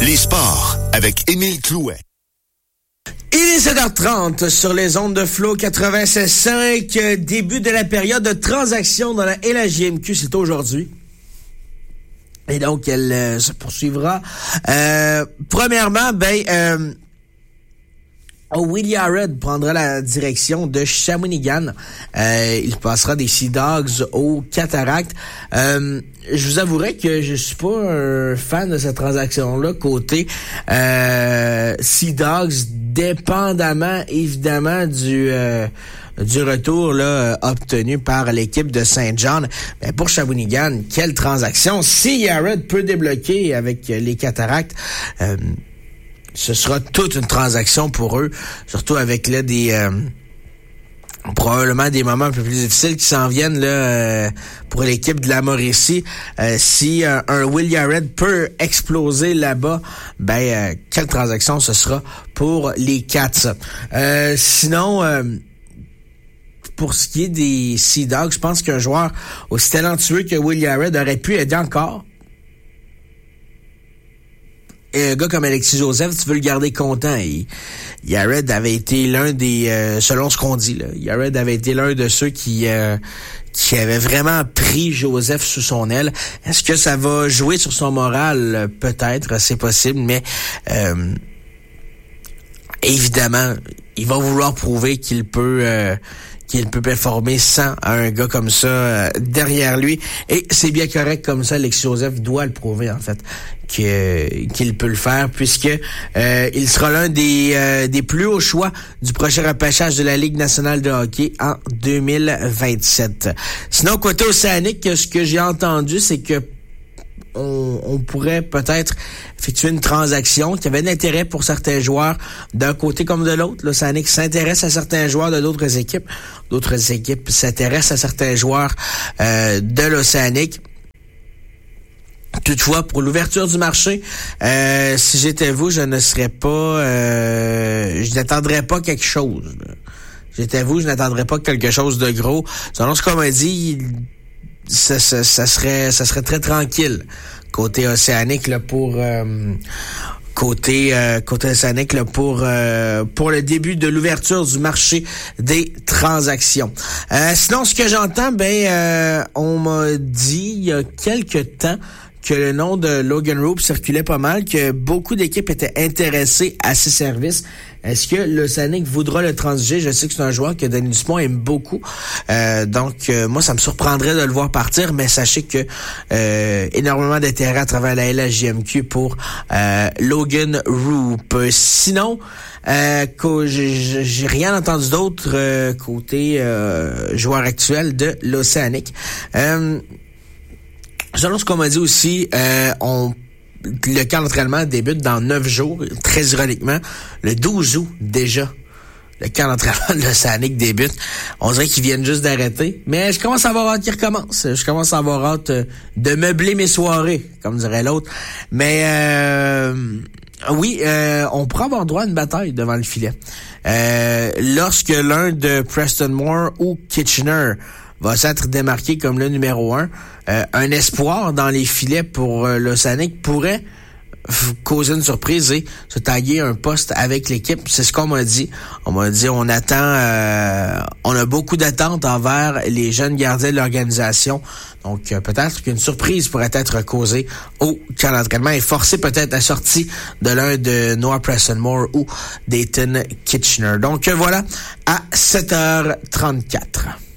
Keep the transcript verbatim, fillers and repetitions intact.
Les sports avec Émile Clouet. Il est sept heures trente sur les ondes de Flow quatre-vingt-seize cinq. Début de la période de transaction dans la L A J M Q, c'est aujourd'hui. Et donc, elle euh, se poursuivra. Euh, premièrement, ben... Euh, Willie Arrett prendra la direction de Shawinigan. Euh, il passera des Sea Dogs aux Cataractes. Euh, je vous avouerai que je suis pas un fan de cette transaction-là côté euh, Sea Dogs, dépendamment évidemment du euh, du retour là obtenu par l'équipe de Saint John. Mais pour Shawinigan, quelle transaction! Si Arrett peut débloquer avec les Cataractes, euh, ce sera toute une transaction pour eux, surtout avec là des euh, probablement des moments un peu plus difficiles qui s'en viennent là euh, pour l'équipe de la Mauricie. Euh, si euh, un Willie Arrett peut exploser là-bas, ben euh, quelle transaction ce sera pour les Cats. Euh, sinon. Euh, Pour ce qui est des Sea Dogs, je pense qu'un joueur aussi talentueux que Willie Arrett aurait pu aider encore. Et un gars comme Alexis Joseph, tu veux le garder content. Et Yared avait été l'un des, euh, selon ce qu'on dit, là, Yared avait été l'un de ceux qui euh, qui avait vraiment pris Joseph sous son aile. Est-ce que ça va jouer sur son moral? Peut-être, c'est possible, mais euh, évidemment, il va vouloir prouver qu'il peut euh, qu'il peut performer sans un gars comme ça euh, derrière lui. Et c'est bien correct comme ça. Alexis Joseph doit le prouver, en fait, que, qu'il peut le faire, puisque euh, il sera l'un des, euh, des plus hauts choix du prochain repêchage de la Ligue nationale de hockey en deux mille vingt-sept. Sinon, côté océanique, ce que j'ai entendu, c'est que On, on pourrait peut-être effectuer une transaction qui avait de l'intérêt pour certains joueurs d'un côté comme de l'autre. L'Océanique s'intéresse à certains joueurs de d'autres équipes. D'autres équipes s'intéressent à certains joueurs euh, de l'Océanique. Toutefois, pour l'ouverture du marché, euh, si j'étais vous, je ne serais pas... Euh, je n'attendrais pas quelque chose. Là. J'étais vous, je n'attendrais pas quelque chose de gros. Selon ce qu'on m'a dit... Ça, ça, ça serait ça serait très tranquille côté océanique là pour euh, côté euh, côté océanique là pour euh, pour le début de l'ouverture du marché des transactions. Euh, sinon, ce que j'entends, ben euh, on m'a dit il y a quelques temps que le nom de Logan Roop circulait pas mal, que beaucoup d'équipes étaient intéressées à ses services. Est-ce que l'Océanique voudra le transiger? Je sais que c'est un joueur que Denis Dupont aime beaucoup. Euh, donc, euh, moi, ça me surprendrait de le voir partir, mais sachez que euh, énormément d'intérêt à travers la L A J M Q pour euh, Logan Roop. Sinon, euh, j'ai, j'ai rien entendu d'autre euh, côté euh, joueur actuel de l'Océanique. Euh, Selon ce qu'on m'a dit aussi, euh, on le camp d'entraînement débute dans neuf jours, très ironiquement, le douze août déjà. Le camp d'entraînement de l'Océanique débute. On dirait qu'ils viennent juste d'arrêter. Mais je commence à avoir hâte qu'ils recommencent. Je commence à avoir hâte de meubler mes soirées, comme dirait l'autre. Mais euh, oui, euh, on pourra avoir droit à une bataille devant le filet. Euh, lorsque l'un de Preston Moore ou Kitchener va s'être démarqué comme le numéro un, euh, un espoir dans les filets pour euh, l'Océanique pourrait f- causer une surprise et se taguer un poste avec l'équipe. C'est ce qu'on m'a dit. On m'a dit on attend, euh, on a beaucoup d'attentes envers les jeunes gardiens de l'organisation. Donc euh, peut-être qu'une surprise pourrait être causée au camp d'entraînement et forcer peut-être la sortie de l'un de Noah Preston Moore ou Dayton Kitchener. Donc euh, voilà, à sept heures trente-quatre.